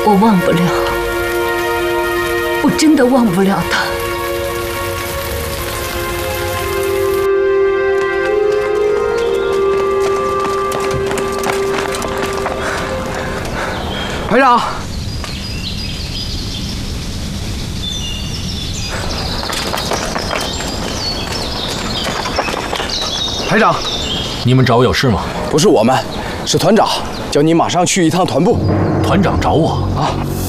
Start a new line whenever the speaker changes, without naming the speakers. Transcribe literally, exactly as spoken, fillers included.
我忘不了，我真的忘不了他。
排长，排长，
你们找我有事吗？
不是我们，是团长，叫你马上去一趟团部。
团长找我
啊？